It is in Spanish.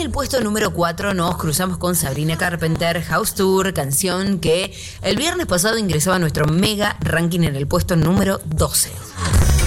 el puesto número 4 nos cruzamos con Sabrina Carpenter, House Tour, canción que el viernes pasado ingresaba a nuestro mega ranking en el puesto número 12.